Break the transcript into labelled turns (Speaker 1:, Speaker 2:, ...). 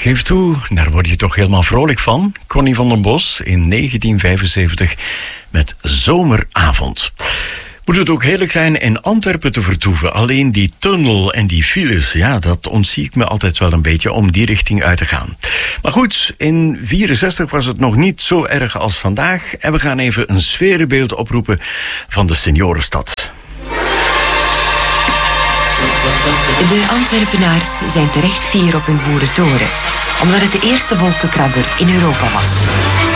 Speaker 1: geef toe, daar word je toch helemaal vrolijk van. Connie van den Bos in 1975 met Zomeravond. Moet het ook heerlijk zijn in Antwerpen te vertoeven. Alleen die tunnel en die files, ja, dat ontzie ik me altijd wel een beetje om die richting uit te gaan. Maar goed, in 64 was het nog niet zo erg als vandaag. En we gaan even een sfeerbeeld oproepen van de seniorenstad.
Speaker 2: De Antwerpenaars zijn terecht fier op hun boerentoren, omdat het de eerste wolkenkrabber in Europa was.